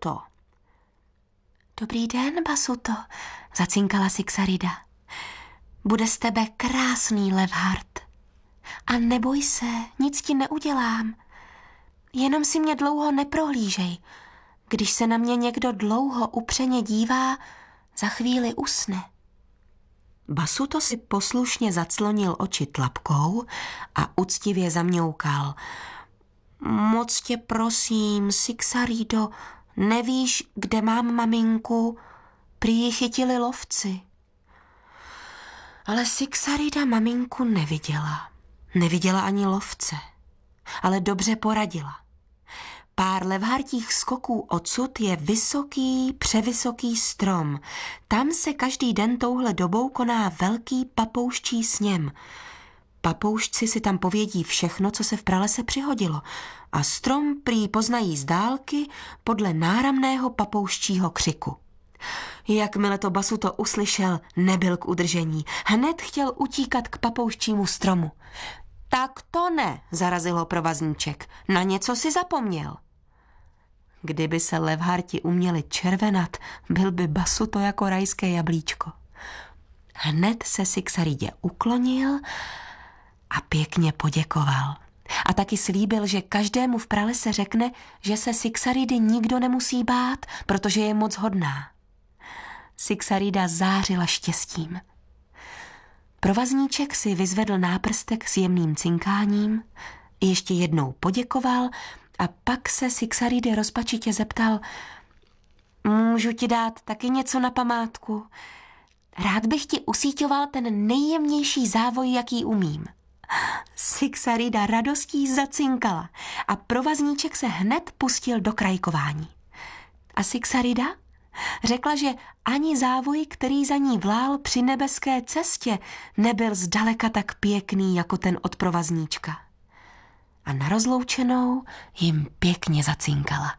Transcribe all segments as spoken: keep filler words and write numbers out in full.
Basuto. Dobrý den, Basuto, zacinkala Sixarida. Bude z tebe krásný Levhart. A neboj se, nic ti neudělám. Jenom si mě dlouho neprohlížej. Když se na mě někdo dlouho upřeně dívá, za chvíli usne. Basuto si poslušně zaclonil oči tlapkou a uctivě zamňoukal. Moc tě prosím, Sixarido, nevíš, kde mám maminku? Prý ji chytili lovci. Ale Sixarida maminku neviděla. Neviděla ani lovce, ale dobře poradila. Pár levhartích skoků odsud je vysoký, převysoký strom. Tam se každý den touhle dobou koná velký papouščí sněm. Papoušci si tam povědí všechno, co se v pralese přihodilo. A strom prý poznají z dálky podle náramného papouščího křiku. Jakmile to Basuto uslyšel, nebyl k udržení. Hned chtěl utíkat k papouščímu stromu. Tak to ne, zarazil ho provazníček. Na něco si zapomněl. Kdyby se levharti uměli červenat, byl by Basuto jako rajské jablíčko. Hned se Sixaridě uklonil a pěkně poděkoval. A taky slíbil, že každému v pralese řekne, že se Sixaridy nikdo nemusí bát, protože je moc hodná. Sixarida zářila štěstím. Provazníček si vyzvedl náprstek s jemným cinkáním, ještě jednou poděkoval a pak se Sixaridy rozpačitě zeptal: Můžu ti dát taky něco na památku? Rád bych ti usíťoval ten nejjemnější závoj, jaký umím. Sixarida radostí zacinkala a provazníček se hned pustil do krajkování. A Sixarida řekla, že ani závoj, který za ní vlál při nebeské cestě, nebyl zdaleka tak pěkný jako ten od provazníčka. A na rozloučenou jim pěkně zacinkala.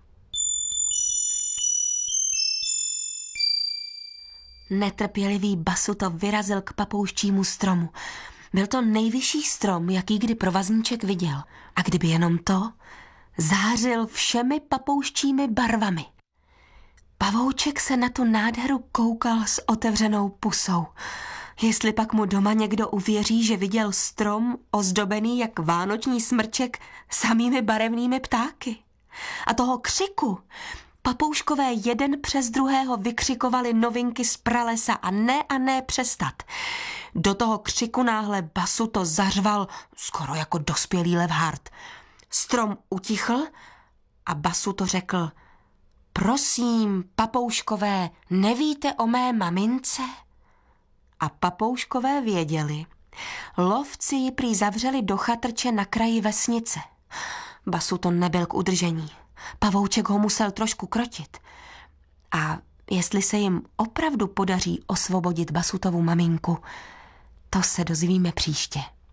Netrpělivý Basuto vyrazil k papouščímu stromu. Byl to nejvyšší strom, jaký kdy provazníček viděl. A kdyby jenom to, zářil všemi papouščími barvami. Pavouček se na tu nádheru koukal s otevřenou pusou. Jestli pak mu doma někdo uvěří, že viděl strom ozdobený jak vánoční smrček samými barevnými ptáky. A toho křiku papouškové jeden přes druhého vykřikovali novinky z pralesa a ne a ne přestat. Do toho křiku náhle Basuto zařval skoro jako dospělý levhart. Strom utichl a Basuto řekl: Prosím, papouškové, nevíte o mé mamince? A papouškové věděli. Lovci ji prý zavřeli do chatrče na kraji vesnice. Basuto nebyl k udržení. Pavouček ho musel trošku krotit. A jestli se jim opravdu podaří osvobodit Basutovu maminku, to se dozvíme příště.